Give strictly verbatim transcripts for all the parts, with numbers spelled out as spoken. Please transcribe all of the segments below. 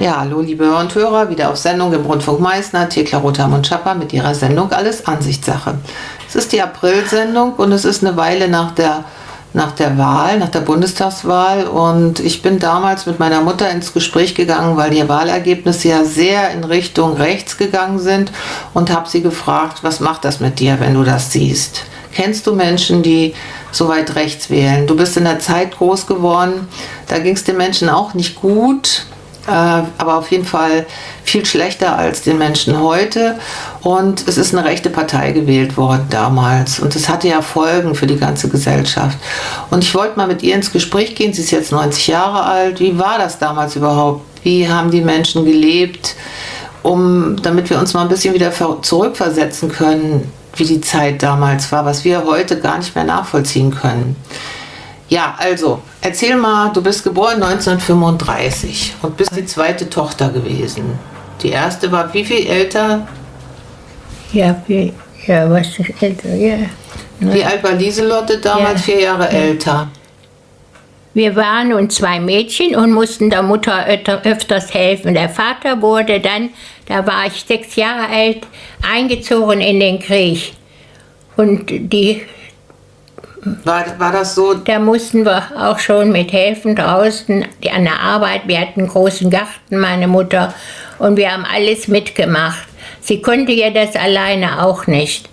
Ja, hallo liebe Hörer und Hörer, wieder auf Sendung im Rundfunk Meißner, Thekla Rother-Mund-Schapper mit ihrer Sendung Alles Ansichtssache. Es ist die April-Sendung und es ist eine Weile nach der, nach der Wahl, nach der Bundestagswahl, und ich bin damals mit meiner Mutter ins Gespräch gegangen, weil die Wahlergebnisse ja sehr in Richtung rechts gegangen sind, und habe sie gefragt, was macht das mit dir, wenn du das siehst? Kennst du Menschen, die so weit rechts wählen? Du bist in der Zeit groß geworden, da ging es den Menschen auch nicht gut, äh, aber auf jeden Fall viel schlechter als den Menschen heute. Und es ist eine rechte Partei gewählt worden damals. Und es hatte ja Folgen für die ganze Gesellschaft. Und ich wollte mal mit ihr ins Gespräch gehen. Sie ist jetzt neunzig Jahre alt. Wie war das damals überhaupt? Wie haben die Menschen gelebt, um, damit wir uns mal ein bisschen wieder zurückversetzen können, wie die Zeit damals war, was wir heute gar nicht mehr nachvollziehen können. Ja, also, erzähl mal, du bist geboren neunzehnhundertfünfunddreißig und bist die zweite Tochter gewesen. Die erste war wie viel älter? Ja, wie, ja, was ist älter, ja. Wie alt war Lieselotte damals? Ja. Vier Jahre ja. älter. Wir waren nun zwei Mädchen und mussten der Mutter öfters helfen. Der Vater wurde dann, da war ich sechs Jahre alt, eingezogen in den Krieg. Und die... War, war das so? Da mussten wir auch schon mit helfen draußen an der Arbeit. Wir hatten einen großen Garten, meine Mutter, und wir haben alles mitgemacht. Sie konnte ja das alleine auch nicht.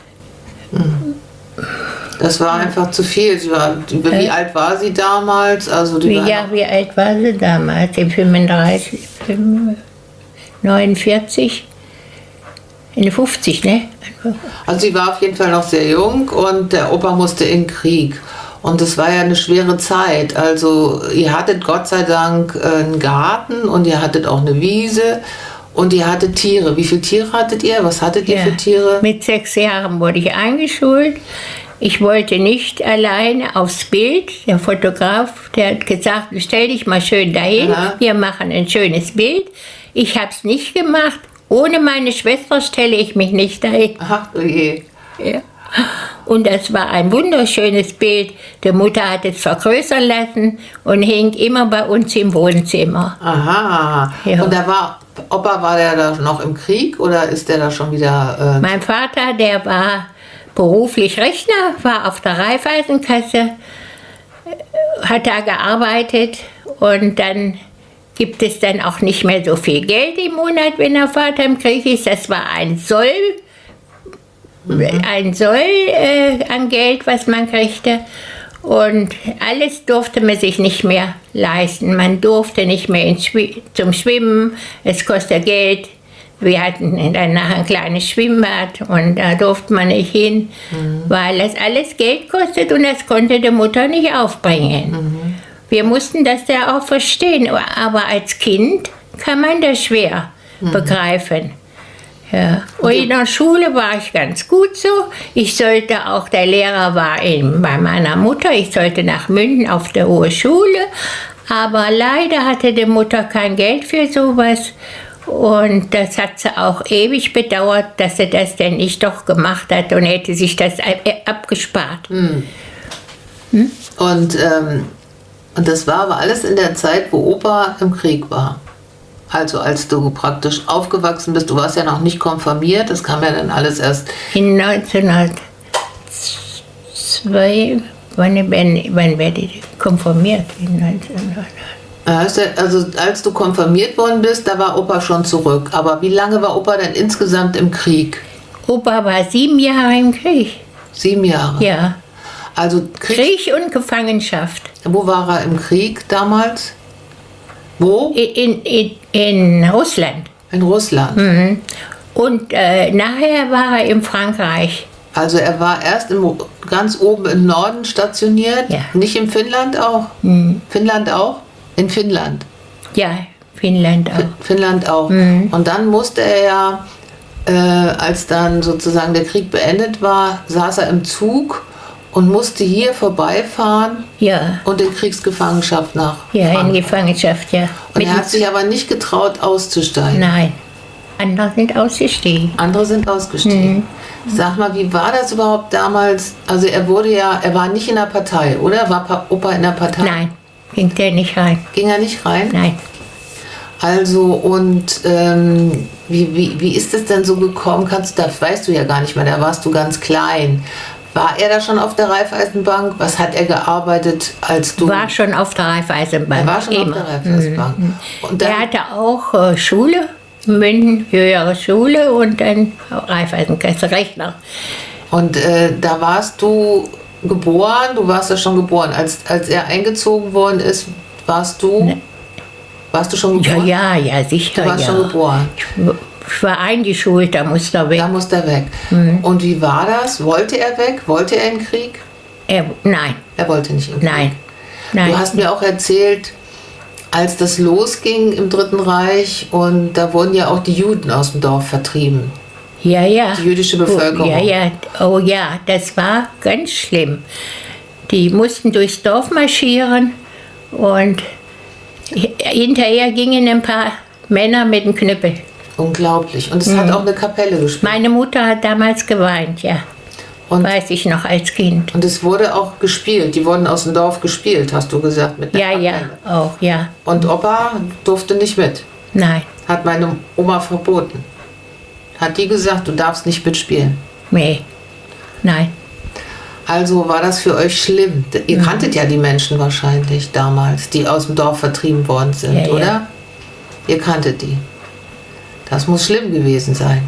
Das war einfach zu viel. Sie war, wie äh? alt war sie damals? Also die wie, war ja, wie alt war sie damals? In fünfunddreißig, neunundvierzig? In fünfzig, ne? Also sie war auf jeden Fall noch sehr jung und der Opa musste in den Krieg. Und es war ja eine schwere Zeit. Also ihr hattet Gott sei Dank einen Garten und ihr hattet auch eine Wiese und ihr hattet Tiere. Wie viele Tiere hattet ihr? Was hattet ihr ja, für Tiere? Mit sechs Jahren wurde ich eingeschult. Ich wollte nicht alleine aufs Bild. Der Fotograf, der hat gesagt, stell dich mal schön dahin, aha, wir machen ein schönes Bild. Ich habe es nicht gemacht. Ohne meine Schwester stelle ich mich nicht dahin. Ach, okay. Ja. Und das war ein wunderschönes Bild. Die Mutter hat es vergrößern lassen und hing immer bei uns im Wohnzimmer. Aha. Ja. Und da war, Opa, war der da noch im Krieg oder ist der da schon wieder... Äh mein Vater, der war beruflich Rechner, war auf der Raiffeisenkasse, hat da gearbeitet und dann... gibt es dann auch nicht mehr so viel Geld im Monat, wenn der Vater im Krieg ist. Das war ein Soll, mhm. ein Soll äh, an Geld, was man kriegte. Und alles durfte man sich nicht mehr leisten. Man durfte nicht mehr ins Schw- zum Schwimmen, es kostet Geld. Wir hatten danach ein kleines Schwimmbad und da durfte man nicht hin, mhm. weil das alles Geld kostet und das konnte die Mutter nicht aufbringen. Mhm. Wir mussten das ja auch verstehen, aber als Kind kann man das schwer mhm. begreifen. Ja. Und in der Schule war ich ganz gut so. Ich sollte auch, der Lehrer war in, bei meiner Mutter, ich sollte nach München auf der Hohe Schule, aber leider hatte die Mutter kein Geld für sowas. Und das hat sie auch ewig bedauert, dass sie das denn nicht doch gemacht hat und hätte sich das abgespart. Mhm. Hm? Und... Ähm Und das war aber alles in der Zeit, wo Opa im Krieg war. Also als du praktisch aufgewachsen bist, du warst ja noch nicht konfirmiert, das kam ja dann alles erst... In neunzehnhundertzwei, wann, wann, wann werde ich konfirmiert? In neunzehnhundert. Also als du konfirmiert worden bist, da war Opa schon zurück. Aber wie lange war Opa denn insgesamt im Krieg? Opa war sieben Jahre im Krieg. Sieben Jahre? Ja. Also Krieg, Krieg und Gefangenschaft. Wo war er im Krieg damals? Wo? In, in, in Russland. In Russland. Mhm. Und äh, nachher war er in Frankreich. Also er war erst im, ganz oben im Norden stationiert, ja. Nicht in Finnland auch? Mhm. Finnland auch? In Finnland. Ja, Finnland auch. F- Finnland auch. Mhm. Und dann musste er ja, äh, als dann sozusagen der Krieg beendet war, saß er im Zug und musste hier vorbeifahren, ja, und in Kriegsgefangenschaft nach Ja, Frankreich. in Gefangenschaft, ja. Und er hat sich aber nicht getraut auszusteigen. Nein, andere sind ausgestiegen. Andere sind ausgestiegen. Mhm. Sag mal, wie war das überhaupt damals? Also er wurde ja, er war nicht in der Partei, oder? War pa- Opa in der Partei? Nein, ging der nicht rein. Ging er nicht rein? Nein. Also und ähm, wie, wie, wie ist es denn so gekommen? Kannst du, das weißt du ja gar nicht mehr, da warst du ganz klein. War er da schon auf der Raiffeisenbank? Was hat er gearbeitet, als du... War schon auf der Raiffeisenbank. Er war schon immer. auf der Raiffeisenbank. Mhm. Und dann, er hatte auch äh, Schule, München, höhere Schule und dann Raiffeisenkasse, Rechner. Und äh, da warst du geboren, du warst ja schon geboren. Als, als er eingezogen worden ist, warst du... Ne. Warst du schon geboren? Ja, ja, ja, sicher. Du warst ja. schon geboren. Ich, ich war eingeschult, da musste er weg. Da musste er weg. Mhm. Und wie war das? Wollte er weg? Wollte er in den Krieg? Er, nein, Er wollte nicht in den Krieg. nein, nein. Du hast mir auch erzählt, als das losging im Dritten Reich und da wurden ja auch die Juden aus dem Dorf vertrieben. Ja, ja. Die jüdische Bevölkerung. Ja, ja. Oh ja, das war ganz schlimm. Die mussten durchs Dorf marschieren und hinterher gingen ein paar Männer mit dem Knüppel. Unglaublich. Und es hat auch eine Kapelle gespielt. Meine Mutter hat damals geweint, ja. Und, Weiß ich noch als Kind. und es wurde auch gespielt. Die wurden aus dem Dorf gespielt, hast du gesagt. Mit der Ja, ja, Kapelle. auch, ja. Und Opa durfte nicht mit. Nein, Hat meine Oma verboten. Hat die gesagt, du darfst nicht mitspielen. nee, nein. Also war das für euch schlimm. Ihr kanntet ja die Menschen wahrscheinlich damals, die aus dem Dorf vertrieben worden sind, Ja, ja. oder? Ihr kanntet die. Das muss schlimm gewesen sein.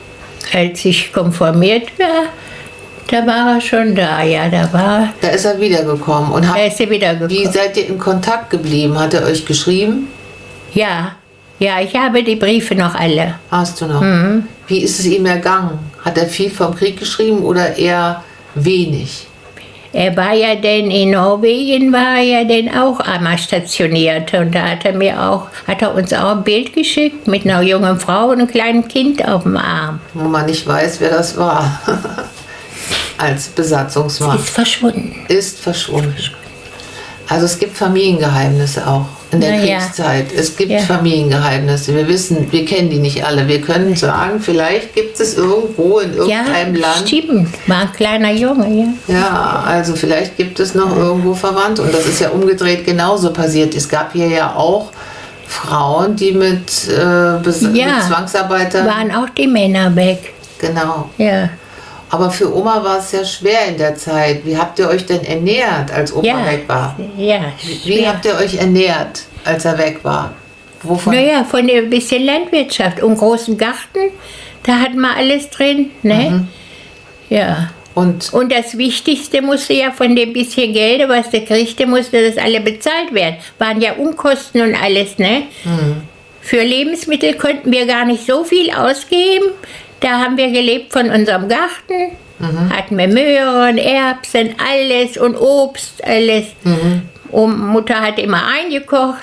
Als ich konformiert war, da war er schon da, ja, da war, Da ist er wiedergekommen. Und da habt, ist er wieder wie gekommen. seid ihr in Kontakt geblieben? Hat er euch geschrieben? Ja, ja, ich habe die Briefe noch alle. Hast du noch? Mhm. Wie ist es ihm ergangen? Hat er viel vom Krieg geschrieben oder eher wenig? Er war ja denn in Norwegen, war er ja denn auch einmal stationiert. Und da hat er mir auch, hat er uns auch ein Bild geschickt mit einer jungen Frau und einem kleinen Kind auf dem Arm. Wo man nicht weiß, wer das war. Als Besatzungsmacht. Ist verschwunden. Ist verschwunden. Also es gibt Familiengeheimnisse auch in der Na ja. Kriegszeit. Es gibt Ja. Familiengeheimnisse. Wir wissen, wir kennen die nicht alle. Wir können sagen, vielleicht gibt es irgendwo in Ja, irgendeinem Land. stimmt. War ein kleiner Junge, ja. Ja, also vielleicht gibt es noch irgendwo Verwandte. Und das ist ja umgedreht genauso passiert. Es gab hier ja auch Frauen, die mit, äh, Bes- Ja. mit Zwangsarbeitern. Waren auch die Männer weg. Genau. Ja. Aber für Oma war es ja schwer in der Zeit. Wie habt ihr euch denn ernährt, als Opa Ja. weg war? Ja. Wie schwer. habt ihr euch ernährt, als er weg war? Wovon? Naja, von ein bisschen Landwirtschaft. Und großen Garten, da hatten wir alles drin, ne? Mhm. Ja. Und Und das Wichtigste musste ja von dem bisschen Geld, was der kriegte, musste das alle bezahlt werden. Waren ja Unkosten und alles, ne? Für Lebensmittel konnten wir gar nicht so viel ausgeben. Da haben wir gelebt von unserem Garten. Hatten wir Möhren, Erbsen, alles und Obst, alles. Und Mutter hat immer eingekocht.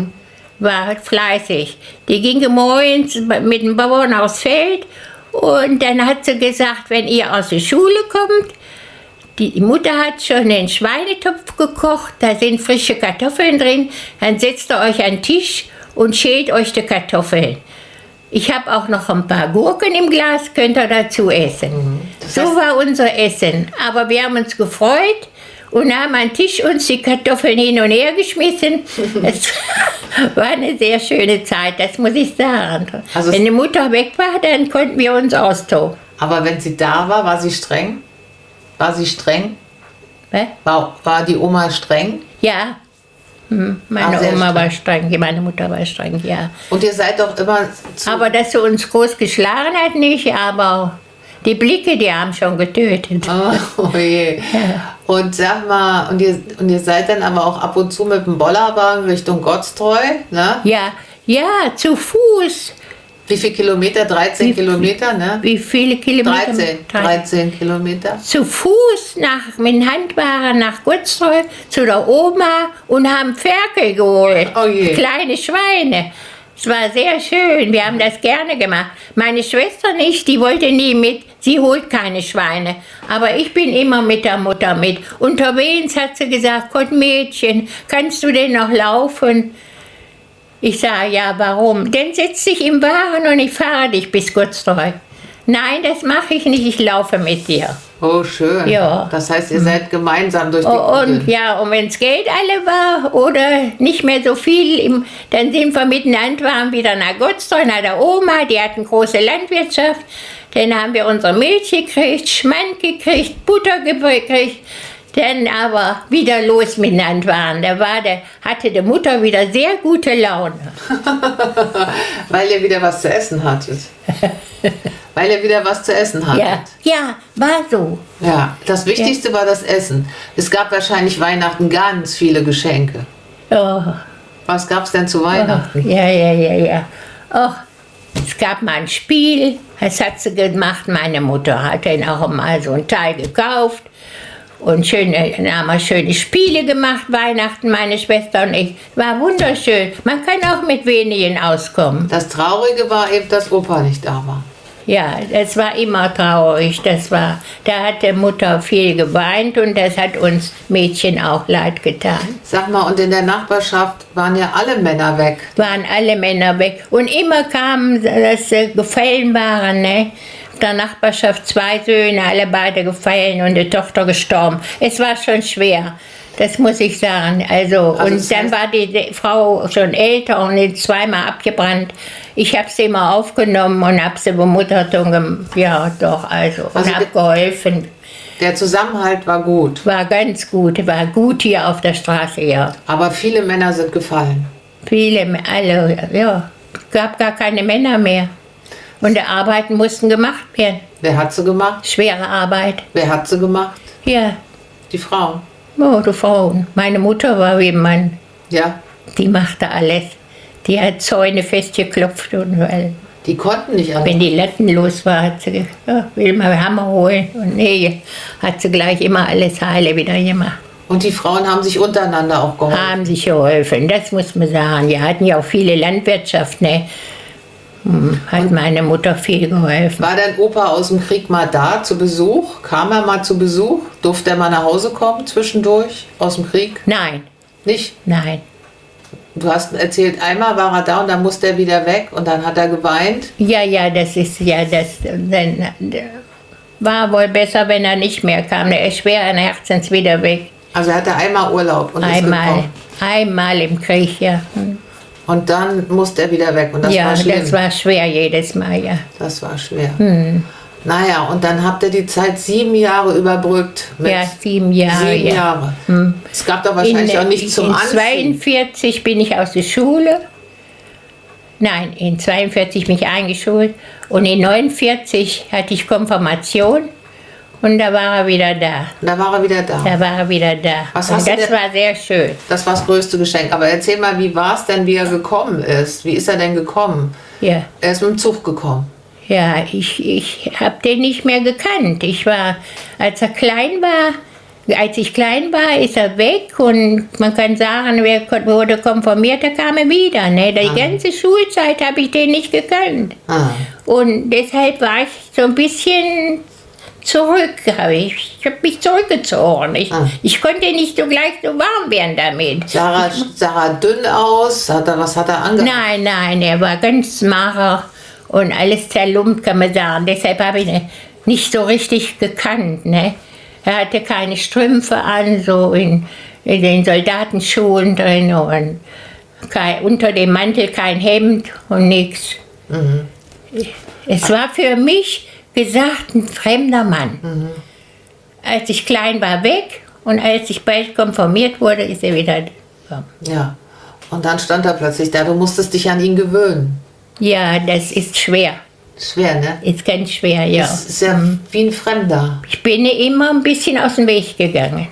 War fleißig. Die ging morgens mit dem Bauern aufs Feld und dann hat sie gesagt, wenn ihr aus der Schule kommt, die Mutter hat schon den Schweinetopf gekocht, da sind frische Kartoffeln drin, dann setzt ihr euch an den Tisch und schält euch die Kartoffeln. Ich habe auch noch ein paar Gurken im Glas, könnt ihr dazu essen. Das So heißt- war unser Essen. Aber wir haben uns gefreut und haben an den Tisch uns die Kartoffeln hin und her geschmissen. Es war eine sehr schöne Zeit, das muss ich sagen. Also es- Wenn die Mutter weg war, dann konnten wir uns austoben. aber wenn sie da war, war sie streng? War sie streng? Ne? War, war die Oma streng? Ja, Hm, meine Ah, sehr Oma streng. war streng, meine Mutter war streng, ja. Und ihr seid doch immer zu, Aber dass sie uns groß geschlagen hat, nicht, aber die Blicke, die haben schon getötet. Oh, oh je. Und sag mal, und ihr, und ihr seid dann aber auch ab und zu mit dem Bollerwagen Richtung Gottstreu, ne? Ja, ja, zu Fuß. Wie viele Kilometer? dreizehn Wie- Kilometer, ne? Wie viele Kilometer? dreizehn, dreizehn Kilometer. Zu Fuß nach, mit dem Handwagen nach Gutztreu zu der Oma und haben Ferkel geholt. Oh je. Kleine Schweine. Es war sehr schön, wir haben das gerne gemacht. Meine Schwester nicht, die wollte nie mit, sie holt keine Schweine. Aber ich bin immer mit der Mutter mit. Unterwegs hat sie gesagt, Gott Mädchen, kannst du denn noch laufen? Ich sage, ja, warum? Dann setz dich im Wagen und ich fahre dich bis Gutztreu. Nein, das mache ich nicht, ich laufe mit dir. Oh, schön. Ja. Das heißt, ihr seid gemeinsam durch die Oh, und Gegend. ja, und wenn das Geld alle war oder nicht mehr so viel, im, dann sind wir miteinander, waren wieder nach Gottsdorf, nach der Oma, die hat eine große Landwirtschaft. Dann haben wir unsere Milch gekriegt, Schmand gekriegt, Butter gekriegt. Dann aber wieder los miteinander waren. Da war der, hatte die Mutter wieder sehr gute Laune. Weil ihr wieder was zu essen hattet. Weil ihr wieder was zu essen hattet. Ja, ja, war so. Ja, das Wichtigste war das Essen. Es gab wahrscheinlich Weihnachten ganz viele Geschenke. Oh, Was gab es denn zu Weihnachten? ja, ja, ja, ja. Och, es gab mal ein Spiel, das hat sie gemacht. Meine Mutter hat dann auch mal so ein Teil gekauft. Und schöne, dann haben wir schöne Spiele gemacht, Weihnachten, meine Schwester und ich. War wunderschön. Man kann auch mit wenigen auskommen. Das Traurige war eben, dass Opa nicht da war. Ja, das war immer traurig. Das war, da hat die Mutter viel geweint und das hat uns Mädchen auch leid getan. Sag mal, und in der Nachbarschaft waren ja alle Männer weg. Waren alle Männer weg. Und immer kamen, dass sie gefallen waren, ne? Der Nachbarschaft zwei Söhne, alle beide gefallen und die Tochter gestorben. Es war schon schwer, das muss ich sagen. Also, Also und das dann heißt- war die, die Frau schon älter und ist zweimal abgebrannt. Ich habe sie immer aufgenommen und habe sie bemuttert und gem- ja, doch, also, und Also habe die- geholfen. Der Zusammenhalt war gut, War ganz gut, war gut hier auf der Straße, ja. aber viele Männer sind gefallen. Viele, alle, ja. Es gab gar keine Männer mehr. Und die Arbeiten mussten gemacht werden. Wer hat sie gemacht? Schwere Arbeit. Wer hat sie gemacht? Ja, Die Frauen. oh, die Frauen. Meine Mutter war wie ein Mann. Ja, Die machte alles. Die hat Zäune festgeklopft und weil, die konnten nicht anders. wenn die Latten los war, hat sie gesagt, ja, will mal Hammer holen. Und nee, hat sie gleich immer alles heile wieder gemacht. Und die Frauen haben sich untereinander auch geholfen. Haben sich geholfen, das muss man sagen. Die hatten ja auch viele Landwirtschaft, ne? Hm, hat meine Mutter viel geholfen. War dein Opa aus dem Krieg mal da zu Besuch? Kam er mal zu Besuch? Durfte er mal nach Hause kommen zwischendurch aus dem Krieg? Nein, Nicht? nein. Du hast erzählt, einmal war er da und dann musste er wieder weg und dann hat er geweint. Ja, ja, das ist ja das. Dann, war wohl besser, wenn er nicht mehr kam. Er ist schweren Herzens wieder weg. Also er hatte einmal Urlaub und ist Einmal, gekommen. einmal im Krieg, ja. Und dann musste er wieder weg und das ja, war schlimm. das war schwer jedes Mal, ja. Das war schwer. Naja, und dann habt ihr die Zeit sieben Jahre überbrückt. Mit Ja, sieben Jahre, sieben ja. Jahre. Es gab doch wahrscheinlich auch nichts zum in Anziehen. zweiundvierzig bin ich aus der Schule. Nein, in zweiundvierzig bin ich eingeschult. Und in neunundvierzig hatte ich Konfirmation. Und da war er wieder da. Und da war er wieder da. Da war er wieder da. Was und hast du das denn- war sehr schön. Das war das größte Geschenk. Aber erzähl mal, wie war es denn, wie er gekommen ist? Wie ist er denn gekommen? Ja. Er ist mit dem Zug gekommen. Ja, ich, ich habe den nicht mehr gekannt. Ich war, als er klein war, als ich klein war, ist er weg und man kann sagen, wer kon- wurde konfirmiert, da kam er wieder. Ne? Die ganze Schulzeit habe ich den nicht gekannt. Ah. Und deshalb war ich so ein bisschen zurück. Hab ich ich habe mich zurückgezogen. Ich, Ah. ich konnte nicht so gleich so warm werden damit. Sah er, sah er dünn aus? Hat er, was hat er angehabt? Nein, nein, er war ganz mager und alles zerlumpt, kann man sagen. Deshalb habe ich ihn nicht so richtig gekannt. Ne? Er hatte keine Strümpfe an, so in, in den Soldatenschuhen drin und kein, unter dem Mantel kein Hemd und nichts. Es war für mich gesagt ein fremder Mann. Als ich klein war, weg und als ich bald konfirmiert wurde, ist er wieder gekommen. Ja. Und dann stand er plötzlich da. Du musstest dich an ihn gewöhnen. Ja, das ist schwer. Schwer, ne? Ist ganz schwer, ja. Das ist ja wie ein Fremder. Ich bin immer ein bisschen aus dem Weg gegangen.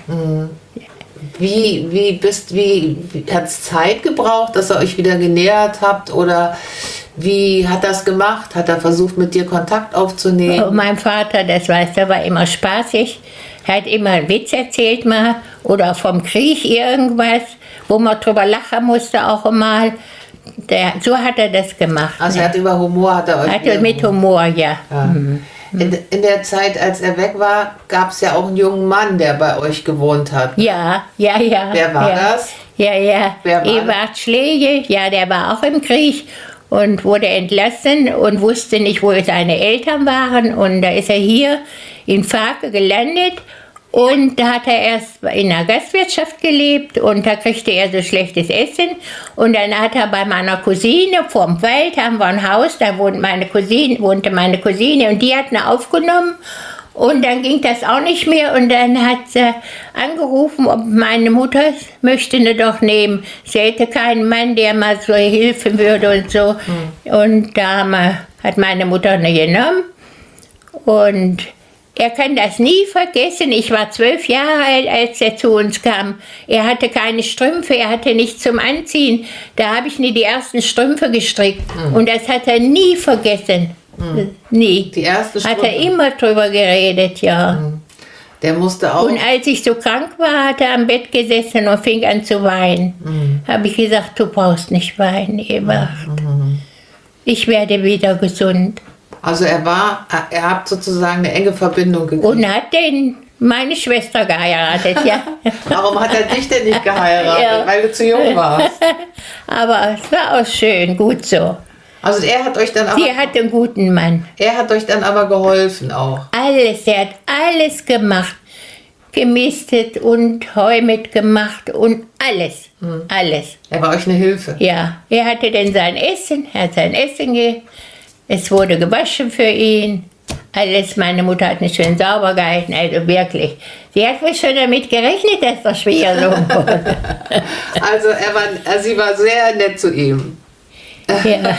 Wie, wie bist, wie, wie hat es Zeit gebraucht, dass ihr euch wieder genähert habt? Oder wie hat das gemacht? Hat er versucht, mit dir Kontakt aufzunehmen? Und mein Vater, das weißt du, war immer spaßig. Er hat immer einen Witz erzählt mal oder vom Krieg irgendwas, wo man drüber lachen musste auch einmal. Der, so hat er das gemacht. Also ne? er hat über Humor, hat er euch... Hatte mit Humor, ja. Ja. In, in der Zeit, als er weg war, gab es ja auch einen jungen Mann, der bei euch gewohnt hat. Ja, ja, ja. Wer war ja. das? Ja, ja. Wer war Ewart Schläge, ja, der war auch im Krieg. und wurde entlassen und wusste nicht, wo seine Eltern waren. Und da ist er hier in Farke gelandet. Und da hat er erst in der Gastwirtschaft gelebt und da kriegte er so schlechtes Essen. Und dann hat er bei meiner Cousine vorm Wald, haben wir ein Haus, da wohnt meine Cousine, wohnte meine Cousine und die hat ihn aufgenommen. Und dann ging das auch nicht mehr und dann hat sie angerufen, ob meine Mutter möchte ihn doch nehmen. Sie hätte keinen Mann, der mal so helfen würde und so. Mhm. Und da hat meine Mutter ihn genommen und er kann das nie vergessen. Ich war zwölf Jahre alt, als er zu uns kam. Er hatte keine Strümpfe, er hatte nichts zum Anziehen. Da habe ich nie die ersten Strümpfe gestrickt. Mhm. Und das hat er nie vergessen. Mhm. Nie. Die erste Strümpfe? Hat er immer drüber geredet, ja. Mhm. Der musste auch... Und als ich so krank war, hat er am Bett gesessen und fing an zu weinen. Mhm. Habe ich gesagt, du brauchst nicht weinen, Eberhard. Mhm. Ich werde wieder gesund. Also er war, er hat sozusagen eine enge Verbindung gekriegt. Und hat den meine Schwester geheiratet, ja. Warum hat er dich denn nicht geheiratet? Ja. Weil du zu jung warst. Aber es war auch schön, gut so. Also er hat euch dann aber... Sie hat einen guten Mann. Er hat euch dann aber geholfen auch. Alles, er hat alles gemacht. Gemistet und Heu mitgemacht und alles, hm. alles. Er war euch eine Hilfe? Ja, er hatte dann sein Essen, er hat sein Essen ge Es wurde gewaschen für ihn. Alles, meine Mutter hat nicht schön sauber gehalten, also wirklich. Sie hat wohl schon damit gerechnet, dass der Schwiegersohn wurde. Also er war, also sie war sehr nett zu ihm. Ja.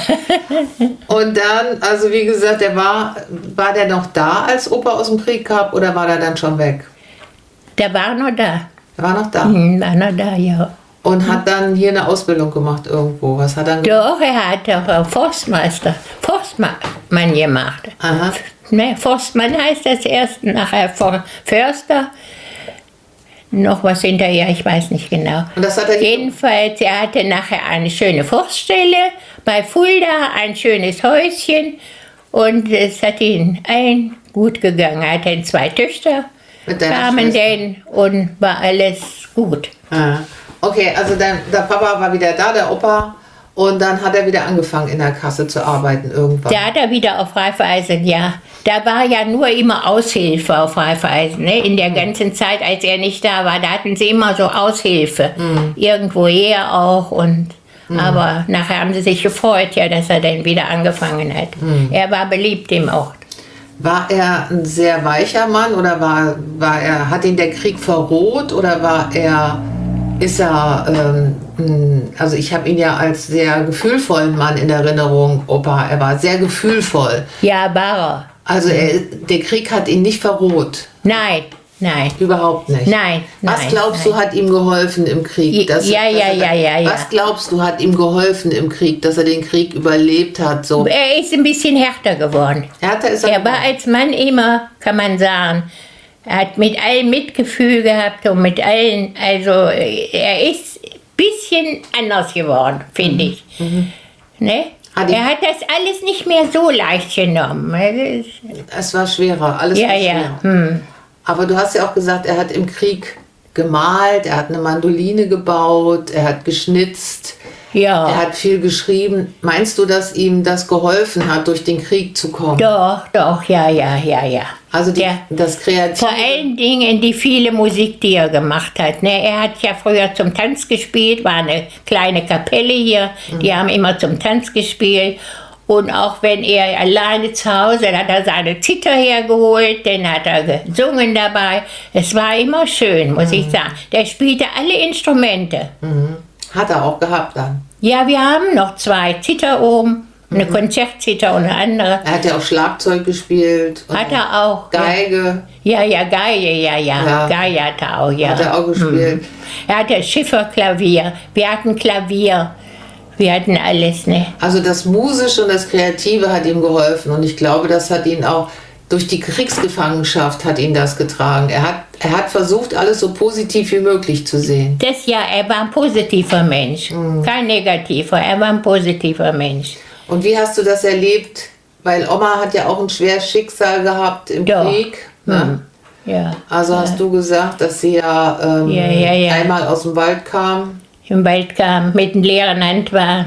Und dann, also wie gesagt, der war, war der noch da, als Opa aus dem Krieg kam, oder war der dann schon weg? Der war noch da. Der war noch da? Mhm, war noch da, ja. Und hat dann hier eine Ausbildung gemacht irgendwo. Was hat er dann gemacht? Doch, er hat doch Forstmeister, Forstmann gemacht. Aha. Ne, Forstmann heißt das erst, nachher Förster. Noch was hinterher, ich weiß nicht genau. Und das hat er Jedenfalls, er hatte nachher eine schöne Forststelle bei Fulda, ein schönes Häuschen. Und es hat ihm allen gut gegangen. Er hatte zwei Töchter, kamen denn und war alles gut. Aha. Okay, also der, der Papa war wieder da, der Opa, und dann hat er wieder angefangen in der Kasse zu arbeiten irgendwann. Da hat er wieder auf Raiffeisen, ja. Da war ja nur immer Aushilfe auf Raiffeisen, ne? In der ganzen Zeit, als er nicht da war, da hatten sie immer so Aushilfe. Mhm. Irgendwoher auch und... Mhm. Aber nachher haben sie sich gefreut, ja, dass er dann wieder angefangen hat. Mhm. Er war beliebt im Ort. War er ein sehr weicher Mann oder war, war er, hat ihn der Krieg verroht oder war er... Ist er, ähm, also ich habe ihn ja als sehr gefühlvollen Mann in Erinnerung, Opa. Er war sehr gefühlvoll. Ja, war er. Also er, der Krieg hat ihn nicht verroht. Nein, nein. Überhaupt nicht. Nein. Was nein, glaubst nein. du, hat ihm geholfen im Krieg? Dass, ja, dass ja, er, ja, ja, ja. Was glaubst du, hat ihm geholfen im Krieg, dass er den Krieg überlebt hat? So? Er ist ein bisschen härter geworden. Härter ist er Er war als Mann immer, kann man sagen. Er hat mit allen Mitgefühl gehabt und mit allen, also er ist ein bisschen anders geworden, finde ich. Mhm. Ne? Hat er hat das alles nicht mehr so leicht genommen. Es war schwerer, alles ja, war schwerer. Ja. Hm. Aber du hast ja auch gesagt, er hat im Krieg gemalt, er hat eine Mandoline gebaut, er hat geschnitzt. Ja. Er hat viel geschrieben. Meinst du, dass ihm das geholfen hat, durch den Krieg zu kommen? Doch, doch, ja, ja, ja, ja. Also die, ja. das Kreative... Vor allen Dingen die viele Musik, die er gemacht hat. Ne? Er hat ja früher zum Tanz gespielt, war eine kleine Kapelle hier. Mhm. Die haben immer zum Tanz gespielt. Und auch wenn er alleine zu Hause, dann hat er seine Zither hergeholt, dann hat er gesungen dabei. Es war immer schön, muss mhm. ich sagen. Der spielte alle Instrumente. Mhm. Hat er auch gehabt dann? Ja, wir haben noch zwei Zither oben, eine mhm. Konzertzither und eine andere. Er hat ja auch Schlagzeug gespielt. Hat er auch. Geige. Ja, ja, Geige, ja, ja. ja. Geige hat er auch, ja. Hat er auch gespielt. Mhm. Er hatte Schifferklavier, wir hatten Klavier, wir hatten alles, ne? Also das Musische und das Kreative hat ihm geholfen und ich glaube, das hat ihn auch... Durch die Kriegsgefangenschaft hat ihn das getragen. Er hat, er hat versucht, alles so positiv wie möglich zu sehen. Das ja, er war ein positiver Mensch. Mhm. Kein negativer, er war ein positiver Mensch. Und wie hast du das erlebt? Weil Oma hat ja auch ein schweres Schicksal gehabt im Doch. Krieg. Ne? Mhm. Ja. Also hast ja. du gesagt, dass sie ja, ähm, ja, ja, ja. einmal aus dem Wald kam. Im Wald kam, mit einem leeren Hand war.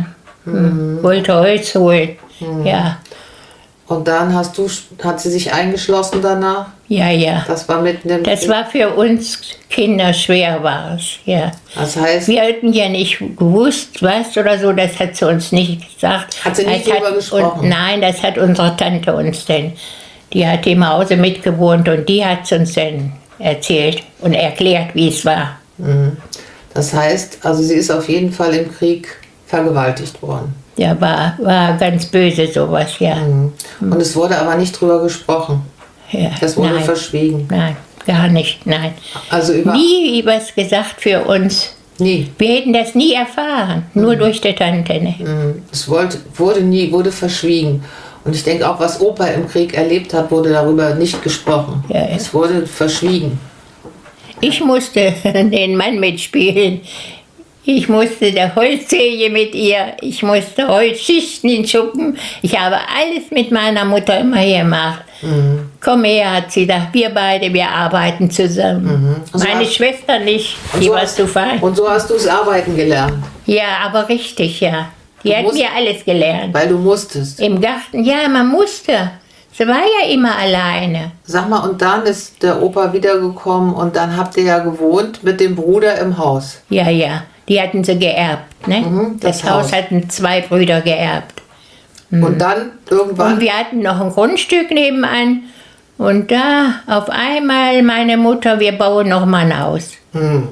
Mhm. Wollte Holz holen. Mhm. Ja. Und dann hast du, hat sie sich eingeschlossen danach? Ja, ja. Das war mitten im Das Krieg? war für uns Kinder schwer, war es, ja. Das heißt... Wir hatten ja nicht gewusst, was oder so, das hat sie uns nicht gesagt. Hat sie nicht das darüber hat, gesprochen? Und, nein, das hat unsere Tante uns denn. Die hat im Hause mitgewohnt und die hat es uns dann erzählt und erklärt, wie es war. Mhm. Das heißt, also sie ist auf jeden Fall im Krieg vergewaltigt worden. Ja, war, war ganz böse sowas, ja. Mhm. Und es wurde aber nicht drüber gesprochen. Ja, das wurde nein, verschwiegen. Nein, gar nicht, nein. Also über nie was gesagt für uns. Nie. Wir hätten das nie erfahren, mhm. nur durch die Tante. Ne? Mhm. Es wollte, wurde nie, wurde verschwiegen. Und ich denke auch, was Opa im Krieg erlebt hat, wurde darüber nicht gesprochen. Ja, ja. Es wurde verschwiegen. Ich musste den Mann mitspielen. Ich musste der Holzsäge mit ihr, ich musste Holzschichten in Schuppen. Ich habe alles mit meiner Mutter immer gemacht. Mhm. Komm her, hat sie gesagt, wir beide, wir arbeiten zusammen. Mhm. So Meine hast, Schwester nicht, die so war zu fein. Und so hast du es arbeiten gelernt? Ja, aber richtig, ja. Die du hat musst, mir alles gelernt. Weil du musstest? Im Garten, ja, man musste. Sie war ja immer alleine. Sag mal, und dann ist der Opa wiedergekommen und dann habt ihr ja gewohnt mit dem Bruder im Haus? Ja, ja. Die hatten sie geerbt. Ne? Mhm, das das Haus. Haus hatten zwei Brüder geerbt. Mhm. Und dann irgendwann? Und wir hatten noch ein Grundstück nebenan. Und da auf einmal meine Mutter, wir bauen noch mal ein Haus. Mhm.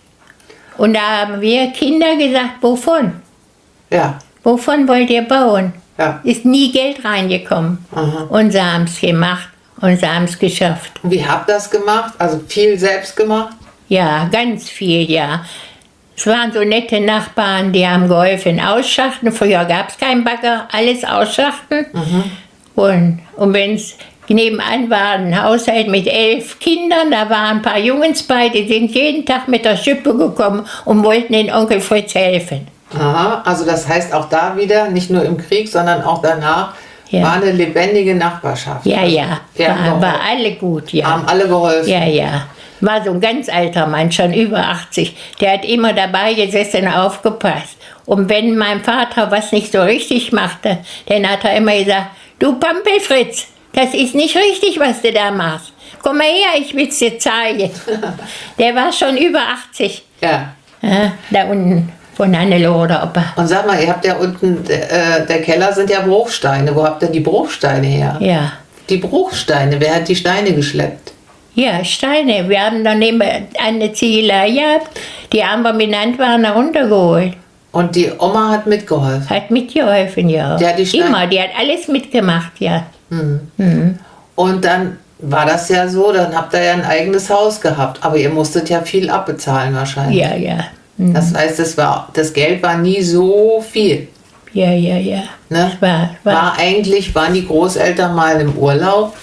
Und da haben wir Kinder gesagt, wovon? Ja. Wovon wollt ihr bauen? Ja. Ist nie Geld reingekommen. Aha. Und sie haben es gemacht und sie haben es geschafft. Und wie habt ihr das gemacht? Also viel selbst gemacht? Ja, ganz viel, ja. Es waren so nette Nachbarn, die haben geholfen ausschachten. Früher gab es keinen Bagger, alles ausschachten. Mhm. Und, und wenn es nebenan war ein Haushalt mit elf Kindern, da waren ein paar Jungs bei, die sind jeden Tag mit der Schippe gekommen und wollten den Onkel Fritz helfen. Aha, also das heißt auch da wieder, nicht nur im Krieg, sondern auch danach, ja. War eine lebendige Nachbarschaft. Ja, ja, war, war alle gut, ja. Haben alle geholfen. Ja, ja. War so ein ganz alter Mann, schon über achtzig. Der hat immer dabei gesessen und aufgepasst. Und wenn mein Vater was nicht so richtig machte, dann hat er immer gesagt, du Pampelfritz, das ist nicht richtig, was du da machst. Komm mal her, ich will es dir zeigen. Der war schon über achtzig. Ja. Ja, da unten von Hannelore oder Opa. Und sag mal, ihr habt ja unten, äh, der Keller sind ja Bruchsteine. Wo habt ihr die Bruchsteine her? Ja. Die Bruchsteine, wer hat die Steine geschleppt? Ja, Steine. Wir haben daneben eine Ziegelei gehabt, die haben wir benannt waren runtergeholt. Und die Oma hat mitgeholfen? Hat mitgeholfen, ja. Die hat die Steine Immer, die hat alles mitgemacht, ja. Mhm. Mhm. Und dann war das ja so, dann habt ihr ja ein eigenes Haus gehabt, aber ihr musstet ja viel abbezahlen wahrscheinlich. Ja, ja. Mhm. Das heißt, das, war, das Geld war nie so viel. Ja, ja, ja. Ne? War, war. war eigentlich, waren die Großeltern mal im Urlaub?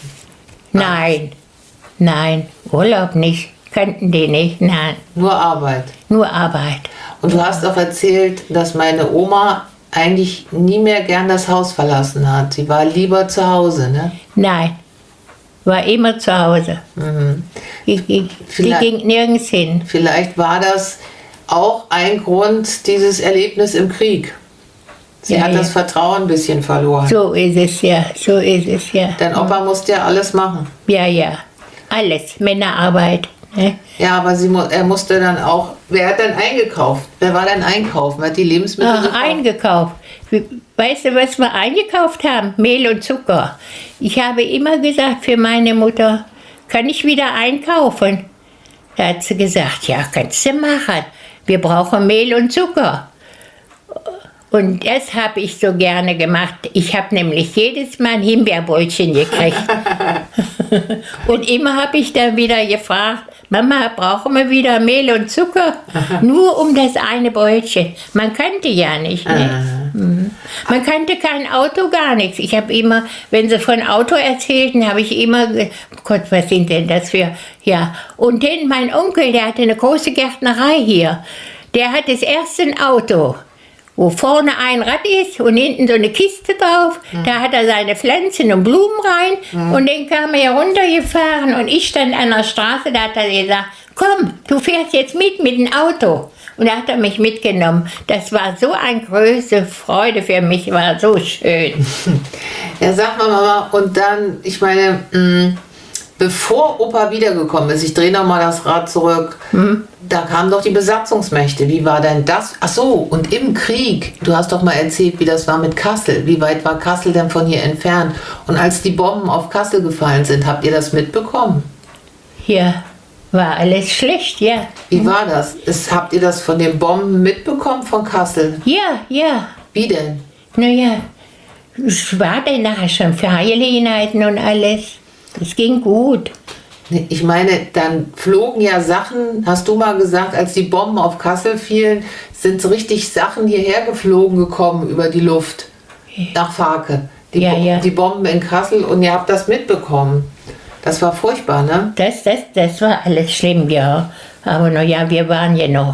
Nein, nein, Urlaub nicht. Kannten die nicht, nein. Nur Arbeit? Nur Arbeit. Und du hast auch erzählt, dass meine Oma eigentlich nie mehr gern das Haus verlassen hat. Sie war lieber zu Hause, ne? Nein, war immer zu Hause. Mhm. Die, die, die ging nirgends hin. Vielleicht war das auch ein Grund, dieses Erlebnis im Krieg. Sie ja, hat ja. das Vertrauen ein bisschen verloren. So ist es ja, so ist es ja. Dein Opa mhm. musste ja alles machen. Ja, ja, alles, Männerarbeit. Ne? Ja, aber sie, er musste dann auch, wer hat dann eingekauft? Wer war denn einkaufen? Wer hat die Lebensmittel Ach, gekauft? eingekauft. Weißt du, was wir eingekauft haben? Mehl und Zucker. Ich habe immer gesagt für meine Mutter, kann ich wieder einkaufen? Da hat sie gesagt, ja, kannst du machen. Wir brauchen Mehl und Zucker. Und das habe ich so gerne gemacht. Ich habe nämlich jedes Mal ein Himbeerbrötchen gekriegt. Und immer habe ich dann wieder gefragt, Mama, brauchen wir wieder Mehl und Zucker? Nur um das eine Brötchen. Man kannte ja nicht. Ne? Mhm. Man kannte kein Auto, gar nichts. Ich habe immer, wenn sie von Auto erzählten, habe ich immer, Gott, was sind denn das für, ja. Und dann mein Onkel, der hatte eine große Gärtnerei hier. Der hat das erste ein Auto, wo vorne ein Rad ist und hinten so eine Kiste drauf. Mhm. Da hat er seine Pflanzen und Blumen rein. Mhm. Und dann kam er hier runtergefahren und ich stand an der Straße, da hat er gesagt, komm, du fährst jetzt mit mit dem Auto. Und da hat er mich mitgenommen. Das war so eine große Freude für mich, war so schön. Ja, sag mal, Mama, und dann, ich meine, mh, bevor Opa wiedergekommen ist, ich drehe nochmal das Rad zurück, hm? Da kamen doch die Besatzungsmächte. Wie war denn das? Ach so, und im Krieg, du hast doch mal erzählt, wie das war mit Kassel. Wie weit war Kassel denn von hier entfernt? Und als die Bomben auf Kassel gefallen sind, habt ihr das mitbekommen? Ja, war alles schlecht, ja. Wie war das? Ist, habt ihr das von den Bomben mitbekommen von Kassel? Ja, ja. Wie denn? Naja, es war dann nachher schon Feierlichkeiten und alles. Das ging gut. Ich meine, dann flogen ja Sachen, hast du mal gesagt, als die Bomben auf Kassel fielen, sind so richtig Sachen hierher geflogen gekommen über die Luft nach Farke. Die, ja, ja. die Bomben in Kassel und ihr habt das mitbekommen. Das war furchtbar, ne? Das, das, das war alles schlimm, ja. Aber naja, wir waren ja noch.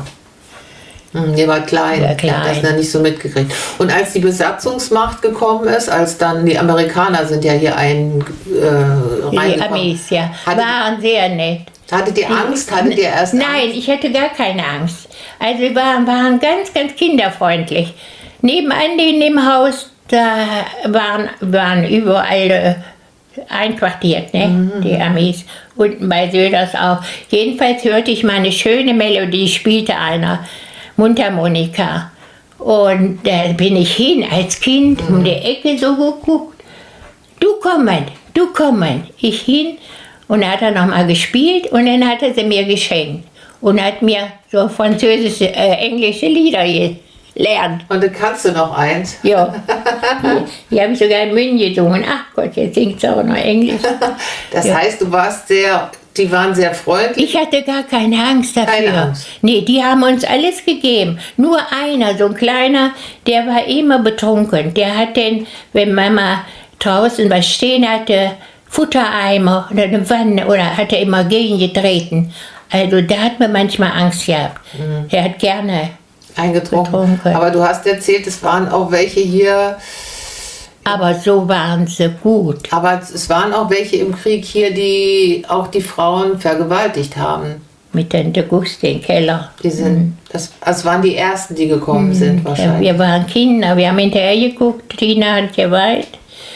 Hm, ihr wart klein, ja, klein. Ich hab das dann nicht so mitgekriegt. Und als die Besatzungsmacht gekommen ist, als dann die Amerikaner sind ja hier ein äh, Die Amis, ja, hattet, waren sehr nett. Hattet ihr Angst? Hattet ihr erst Nein, Angst? ich hatte gar keine Angst. Also wir waren, waren ganz, ganz kinderfreundlich. Nebenan in dem Haus, da waren, waren überall äh, einquartiert, ne? Mhm. Die Amis. Unten bei Söders auch. Jedenfalls hörte ich mal eine schöne Melodie, spielte einer. Mundharmonika. Und da bin ich hin als Kind mhm. um die Ecke so geguckt. Du kommen, du kommen. Ich hin und dann hat er nochmal gespielt und dann hat er sie mir geschenkt. Und hat mir so französische, äh, englische Lieder gelernt. Und dann kannst du noch eins? Ja. Die, die habe ich sogar in München gesungen. Ach Gott, jetzt singt sie auch noch Englisch. Das ja. heißt, du warst sehr... Die waren sehr freundlich? Ich hatte gar keine Angst dafür. Keine Angst. Nee, die haben uns alles gegeben. Nur einer, so ein kleiner, der war immer betrunken. Der hat denn, wenn Mama draußen was stehen hatte, Futtereimer oder eine Wanne, oder hat er immer gegengetreten. Also da hat man manchmal Angst gehabt. Mhm. Er hat gerne eingetrunken. Betrunken. Aber du hast erzählt, es waren auch welche hier... Aber so waren sie gut. Aber es waren auch welche im Krieg hier, die auch die Frauen vergewaltigt haben. Mit Tante Gusti im Keller. Die sind, mhm. das, das waren die Ersten, die gekommen mhm. sind wahrscheinlich. Ja, wir waren Kinder, wir haben hinterher geguckt, Tina hat geweint.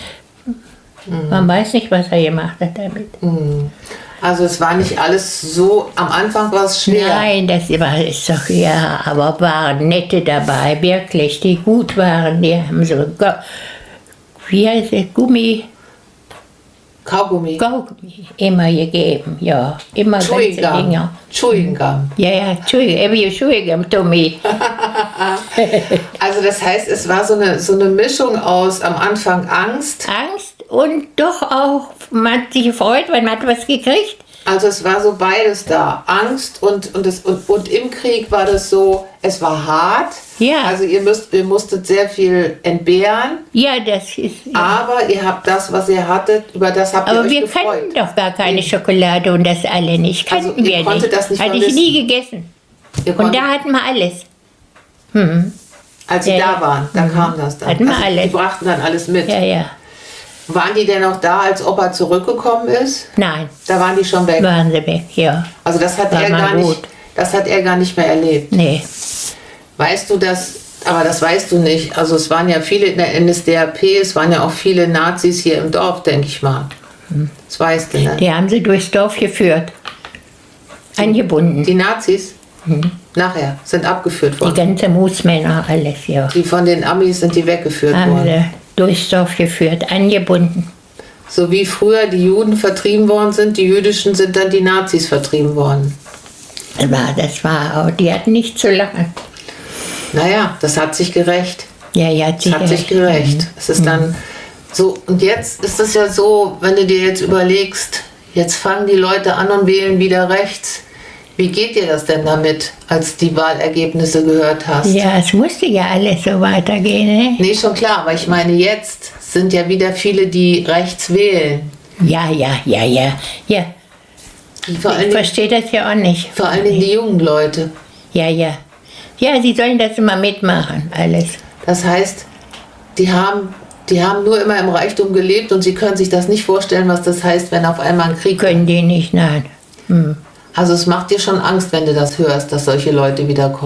Mhm. Man weiß nicht, was er gemacht hat damit. Mhm. Also es war nicht alles so, am Anfang war es schwer. Nein, das war es doch, ja, aber waren nette dabei, wirklich, die gut waren, die haben so... Wie heißt es? Gummi? Kaugummi. Kaugummi. Immer gegeben, ja. Immer Chewing ganze Dinger. Chewing Gum. Ja, ja, Chewing, every Chewing Gum to me. Also das heißt, es war so eine, so eine Mischung aus am Anfang Angst. Angst und doch auch, man hat sich gefreut, weil man hat was gekriegt. Also es war so beides da. Angst und, und, das, und, und im Krieg war das so, es war hart. Ja. Also ihr, müsst, ihr musstet sehr viel entbehren. Ja, das ist... Ja. Aber ihr habt das, was ihr hattet, über das habt aber ihr euch gefreut. Aber wir kannten doch gar keine Schokolade und das alle nicht. Kannten also ihr wir konntet nicht. das nicht Hatte vermissen. ich nie gegessen. Ihr und da hatten wir alles. Hm. Als sie ja. da waren, da mhm. kam das dann. Hatten wir also alles. Die brachten dann alles mit. Ja, ja. Waren die denn noch da, als Opa zurückgekommen ist? Nein. Da waren die schon weg? Waren sie weg, ja. Also das hat, War er gar, gut. nicht, das hat er gar nicht mehr erlebt? Nee. Weißt du das, aber das weißt du nicht, also es waren ja viele in der N S D A P, es waren ja auch viele Nazis hier im Dorf, denke ich mal. Hm. Das weißt du, ne? Die haben sie durchs Dorf geführt. Die, Angebunden. Die Nazis? Hm. Nachher sind abgeführt worden. Die ganzen Moosmänner, alles, ja. Die von den Amis sind die weggeführt haben worden. Sie durchs Dorf geführt, angebunden. So wie früher die Juden vertrieben worden sind, die Jüdischen sind dann die Nazis vertrieben worden. Das war, das war, die hatten nicht zu lange. Naja, das hat sich gerecht. Ja, ja, hat sich das hat sich gerecht. Mhm. Es ist dann so, und jetzt ist es ja so, wenn du dir jetzt überlegst, jetzt fangen die Leute an und wählen wieder rechts. Wie geht dir das denn damit, als die Wahlergebnisse gehört hast? Ja, es musste ja alles so weitergehen, ne? Nee, schon klar, aber ich meine, jetzt sind ja wieder viele, die rechts wählen. Ja, ja, ja, ja, ja. Vor ich verstehe das ja auch nicht. Vor allem die jungen Leute. Ja, ja. Ja, sie sollen das immer mitmachen, alles. Das heißt, die haben, die haben nur immer im Reichtum gelebt und sie können sich das nicht vorstellen, was das heißt, wenn auf einmal ein Krieg... Können die nicht, nein. Hm. Also es macht dir schon Angst, wenn du das hörst, dass solche Leute wiederkommen.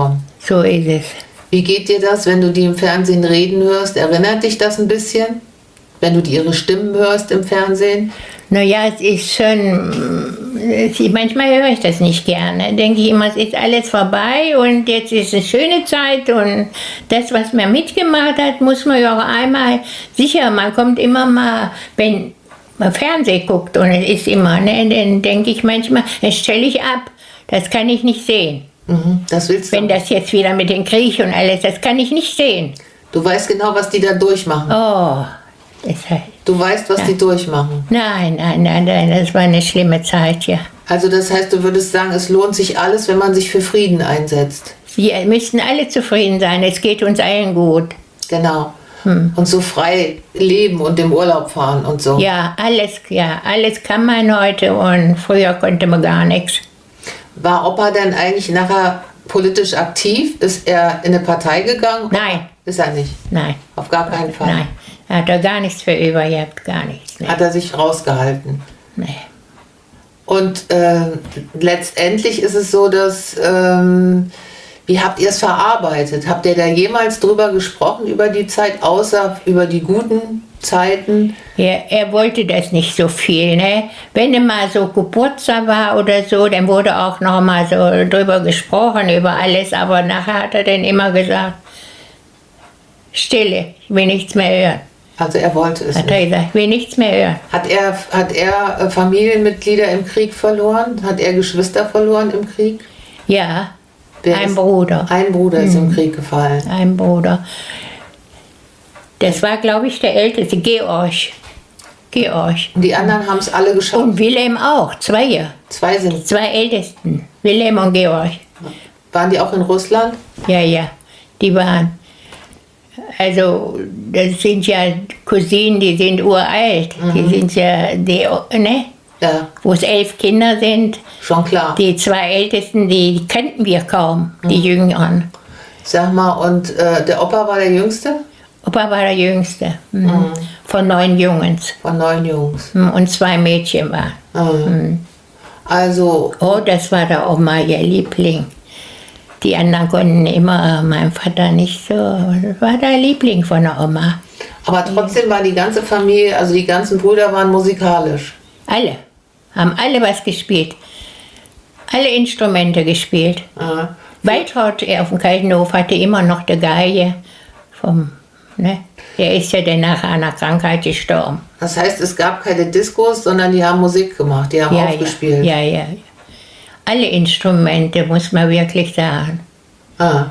So ist es. Wie geht dir das, wenn du die im Fernsehen reden hörst? Erinnert dich das ein bisschen? Wenn du die ihre Stimmen hörst im Fernsehen? Naja, es ist schon, es, manchmal höre ich das nicht gerne. Denke ich immer, es ist alles vorbei und jetzt ist eine schöne Zeit und das, was man mitgemacht hat, muss man ja auch einmal, sicher, man kommt immer mal, wenn man Fernsehen guckt und es ist immer, ne, dann denke ich manchmal, das stelle ich ab, das kann ich nicht sehen. Mhm, das willst du. Wenn das jetzt wieder mit dem Krieg und alles, das kann ich nicht sehen. Du weißt genau, was die da durchmachen. Oh, das heißt, Du weißt, was ja. die durchmachen. Nein, nein, nein, nein, das war eine schlimme Zeit, ja. Also das heißt, du würdest sagen, es lohnt sich alles, wenn man sich für Frieden einsetzt. Wir müssten alle zufrieden sein, es geht uns allen gut. Genau. Hm. Und so frei leben und im Urlaub fahren und so. Ja, alles, ja, alles kann man heute und früher konnte man gar nichts. War Opa denn eigentlich nachher politisch aktiv? Ist er in eine Partei gegangen? Nein. Ist er nicht? Nein. Auf gar keinen Fall? Nein. Er hat da gar nichts für über gehabt, gar nichts. Nee. Hat er sich rausgehalten? Nee. Und äh, letztendlich ist es so, dass, ähm, wie habt ihr es verarbeitet? Habt ihr da jemals drüber gesprochen, über die Zeit, außer über die guten Zeiten? Ja, er wollte das nicht so viel, ne? Wenn er mal so Geburtstag war oder so, dann wurde auch noch mal so drüber gesprochen, über alles, aber nachher hat er dann immer gesagt, Stille, ich will nichts mehr hören. Also er wollte es Hat er nicht. gesagt, ich will nichts mehr hören. Hat er, hat er Familienmitglieder im Krieg verloren? Hat er Geschwister verloren im Krieg? Ja, Wer ein ist- Bruder. Ein Bruder ist im Krieg gefallen. Ein Bruder. Das war, glaube ich, der Älteste, Georg. Georg. Und die anderen haben es alle geschafft. Und Wilhelm auch, zwei. Zwei sind. Zwei Ältesten, Wilhelm und Georg. Waren die auch in Russland? Ja, ja, die waren. Also, das sind ja Cousinen, die sind uralt. Die sind ja, die, ne? Ja, Wo es elf Kinder sind. schon klar. Die zwei Ältesten, die kannten wir kaum, die Jüngeren. Sag mal, und äh, der Opa war der Jüngste Opa war der Jüngste, mhm. von neun Jungs. von neun Jungs. Mhm, und zwei Mädchen waren. Mhm. Also, Oh, das war der Oma, ihr Liebling. Die anderen konnten immer, mein Vater nicht so. Das war der Liebling von der Oma. aber trotzdem war die ganze Familie, also die ganzen Brüder waren musikalisch. Alle. Haben alle was gespielt. Alle Instrumente gespielt. Ja. Waltraud auf dem Kaltenhof hatte immer noch die Geige vom, ne? Der ist ja dann nach einer Krankheit gestorben. Das heißt, es gab keine Diskos, sondern die haben Musik gemacht, die haben Ja, aufgespielt. ja, ja, ja. Alle Instrumente, muss man wirklich sagen. Ah,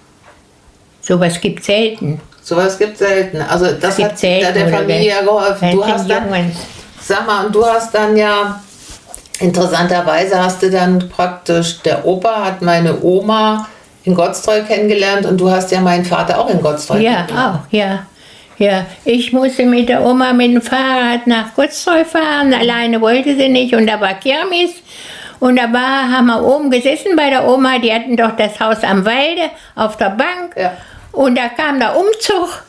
Sowas gibt es selten. sowas gibt es selten. Also das Gibt hat selten, da der oder Familie ja geholfen. Du hast dann, Jungs. sag mal, und du hast dann ja, interessanterweise hast du dann praktisch, der Opa hat meine Oma in Gottstreu kennengelernt und du hast ja meinen Vater auch in Gottstreu Ja, kennengelernt. auch, ja. Ja, ich musste mit der Oma mit dem Fahrrad nach Gottstreu fahren. Alleine wollte sie nicht und da war Kirmes. Und da war, haben wir oben gesessen bei der Oma, die hatten doch das Haus am Walde auf der Bank. Ja. Und da kam der Umzug.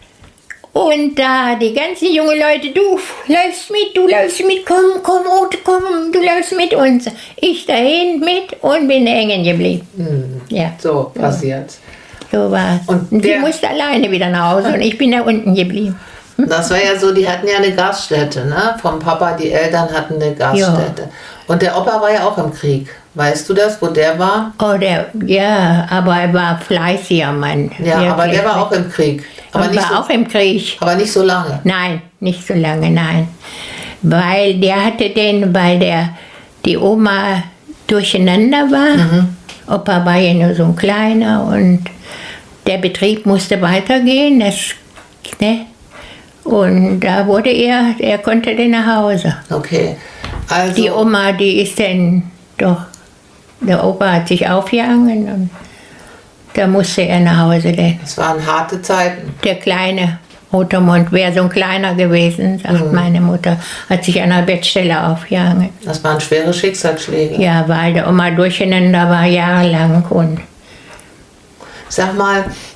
Und da die ganzen jungen Leute, du läufst mit, du läufst mit, komm, komm, Ute, komm, du läufst mit uns. Ich dahin mit und bin hängen geblieben. Ja, So passiert. so war's. Und Und, sie der- musste alleine wieder nach Hause und ich bin da unten geblieben. Das war ja so, die hatten ja eine Gaststätte, ne? Vom Papa, die Eltern hatten eine Gaststätte. Und der Opa war ja auch im Krieg. Weißt du das, wo der war? Oh, der, ja, aber er war fleißiger Mann. Ja, aber der war auch im Krieg. Aber Und nicht, war so, auch im Krieg. aber nicht so lange. Nein, nicht so lange, nein. Weil der hatte den, weil der, die Oma durcheinander war. Mhm. Opa war ja nur so ein kleiner und der Betrieb musste weitergehen. Das, ne? Und da wurde er, er konnte dann nach Hause. Okay. Also, Die Oma, die ist dann doch, der Opa hat sich aufgehangen und da musste er nach Hause denn. es waren harte Zeiten. Der kleine Rotermund wäre so ein kleiner gewesen, sagt meine Mutter, hat sich an der Bettstelle aufgehangen. Das waren schwere Schicksalsschläge. Ja, weil der Oma durcheinander war jahrelang und Sag mal,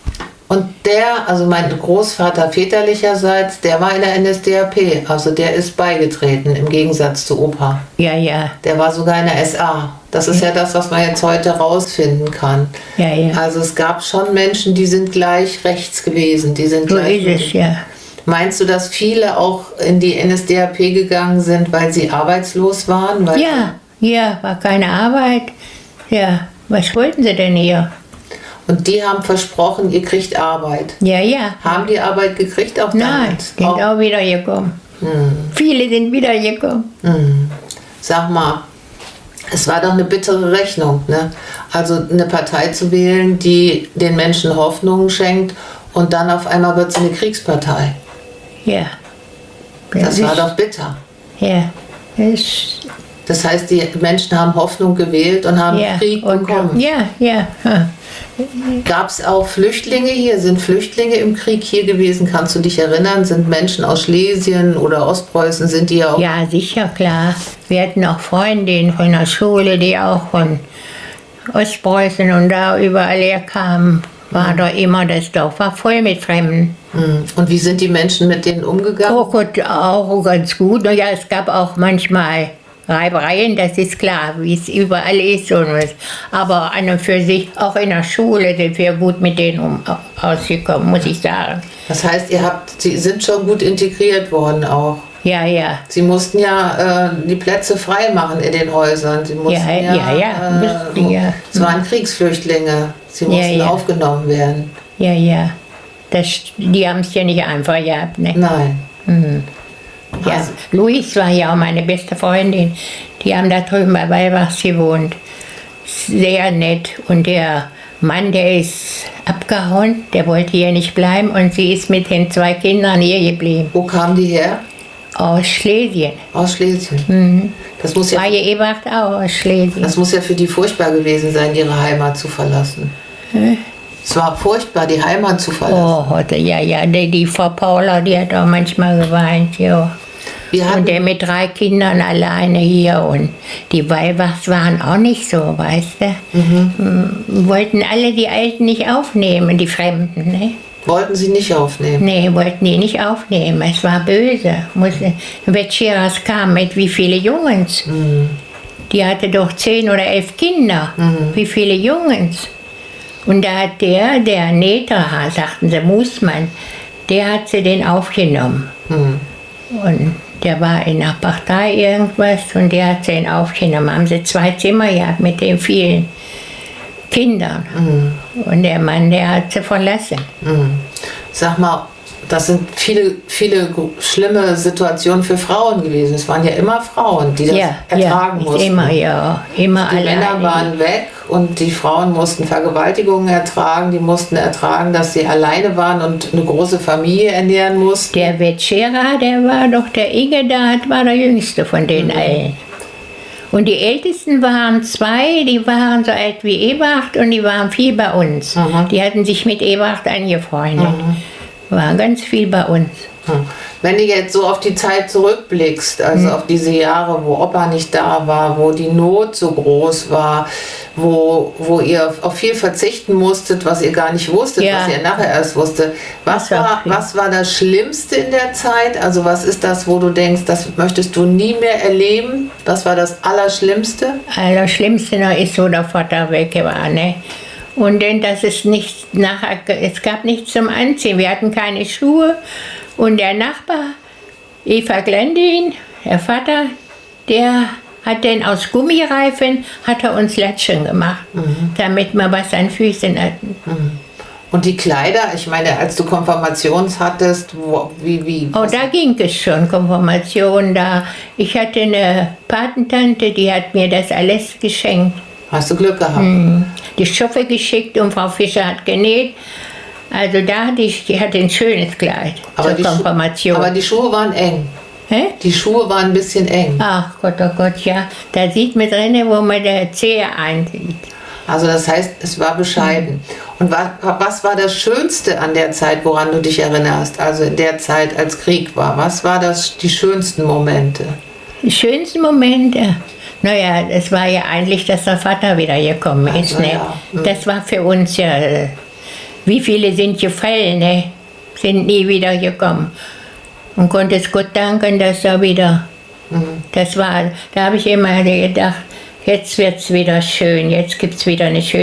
Und der, also mein Großvater väterlicherseits, der war in der N S D A P, also der ist beigetreten im Gegensatz zu Opa. Ja, ja. Der war sogar in der S A. Das ist ja, ja das, was man jetzt heute rausfinden kann. Ja, ja. Also es gab schon Menschen, die sind gleich rechts gewesen. Die sind So gleich ist es, ja. Meinst du, dass viele auch in die N S D A P gegangen sind, weil sie arbeitslos waren? Weil Ja, ja, war keine Arbeit. Ja, was wollten sie denn hier? Und die haben versprochen, ihr kriegt Arbeit. Ja, ja. Haben die Arbeit gekriegt auch Nein, damals? sind Auch- auch wieder gekommen. Hm. Viele sind wieder gekommen. Hm. Sag mal, es war doch eine bittere Rechnung, ne? Also eine Partei zu wählen, die den Menschen Hoffnungen schenkt und dann auf einmal wird sie eine Kriegspartei. Ja. Das war ist- doch bitter. Ja. Das, Das heißt, die Menschen haben Hoffnung gewählt und haben ja. Krieg Und, bekommen. ja, ja. ja. Gab es auch Flüchtlinge hier? Sind Flüchtlinge im Krieg hier gewesen? Kannst du dich erinnern? Sind Menschen aus Schlesien oder Ostpreußen, sind die auch? Ja, sicher, klar. Wir hatten auch Freundinnen von der Schule, die auch von Ostpreußen und da überall herkamen. War da immer, das Dorf war voll mit Fremden. Hm. Und wie sind die Menschen mit denen umgegangen? Oh Gott, auch ganz gut. Ja, es gab auch manchmal Reibereien, das ist klar, wie es überall ist. Und was. Aber an und für sich, auch in der Schule sind wir gut mit denen um, ausgekommen, muss ich sagen. Das heißt, ihr habt, sie sind schon gut integriert worden auch. Ja, ja. Sie mussten ja äh, die Plätze frei machen in den Häusern. Sie mussten Ja, ja, ja, ja, mussten, ja. Es waren Kriegsflüchtlinge. Sie mussten Ja, ja. aufgenommen werden. Ja, ja. Das, die haben es ja nicht einfach gehabt, ne? Nein. Mhm. Ja, Also- Luis war ja auch meine beste Freundin. Die haben da drüben bei Weilbachs gewohnt. Sehr nett. Und der Mann, der ist abgehauen, der wollte hier nicht bleiben. Und sie ist mit den zwei Kindern hier geblieben. Wo kamen die her? Aus Schlesien. Aus Schlesien. Mhm. Das muss ja, Maje Ebracht auch aus Schlesien. das muss ja für die furchtbar gewesen sein, ihre Heimat zu verlassen. Es war furchtbar, die Heimat zu verlassen. Oh, heute, ja, ja. Die, die Frau Paula, die hat auch manchmal geweint, ja. Wir hatten, Und der mit drei Kindern alleine hier und die Weilbachs waren auch nicht so, weißt du. Mhm. Wollten alle die Alten nicht aufnehmen, die Fremden, ne? wollten sie nicht aufnehmen. Nee, wollten die nicht aufnehmen. Es war böse. Musste, Vetscheras kam mit wie viele Jungens? Mhm. Die hatte doch zehn oder elf Kinder. Wie viele Jungens? Und da hat der, der Neter, sagten sie, Musmann, der hat sie den aufgenommen. Mhm. Und der war in der Partei irgendwas und der hat sie ihn aufgenommen. Haben sie zwei Zimmer gehabt mit den vielen Kindern. Und der Mann, der hat sie verlassen. Mhm. Sag mal, das sind viele, viele gro- schlimme Situationen für Frauen gewesen. Es waren ja immer Frauen, die das Ja, ertragen ja, mussten. immer, ja, immer Die Männer alleine. waren weg und die Frauen mussten Vergewaltigungen ertragen. Die mussten ertragen, dass sie alleine waren und eine große Familie ernähren mussten. Der Vetschera, der war doch der Inge, der war der jüngste von den allen. Und die Ältesten waren zwei, die waren so alt wie Ebracht und die waren viel bei uns. Mhm. Die hatten sich mit Ebracht angefreundet. Waren ganz viel bei uns. Hm. Wenn du jetzt so auf die Zeit zurückblickst, also auf diese Jahre, wo Opa nicht da war, wo die Not so groß war, wo, wo ihr auf viel verzichten musstet, was ihr gar nicht wusstet, Ja. was ihr nachher erst wusstet. Was Das war war, viel. was war das Schlimmste in der Zeit? Also was ist das, wo du denkst, das möchtest du nie mehr erleben? Was war das Allerschlimmste? Allerschlimmste noch ist, wo der Vater weg war. Ne? Und dann, dass es nicht nachher, es gab nichts zum Anziehen. Wir hatten keine Schuhe. Und der Nachbar, Eva Glendin, der Vater, der hat dann aus Gummireifen, hat er uns Latschen gemacht, damit wir was an Füßen hatten. Und die Kleider, ich meine, als du Konfirmations hattest, wo, wie, wie? Oh, da ging es schon, Konfirmation da. Ich hatte eine Patentante, die hat mir das alles geschenkt. Hast du Glück gehabt? Die Stoffe geschickt und Frau Fischer hat genäht. Also da hatte ich, die hatte ein schönes Kleid zur die Schu- Konfirmation. aber die Schuhe waren eng. Hä? Die Schuhe waren ein bisschen eng. Ach Gott, oh Gott, ja. Da sieht man drin, wo man der Zehe einsieht. Also das heißt, es war bescheiden. Und was, was war das Schönste an der Zeit, woran du dich erinnerst? Also in der Zeit, als Krieg war. Was war das die schönsten Momente? Die schönsten Momente. Naja, es war ja eigentlich, dass der Vater wieder gekommen ist. Also, Ne? ja. Mhm. Das war für uns ja äh, wie viele sind gefallen, ne? Sind nie wieder gekommen. Und konnte es Gott danken, dass er wieder, mhm. das war, da habe ich immer gedacht, jetzt wird es wieder schön, jetzt gibt es wieder eine schöne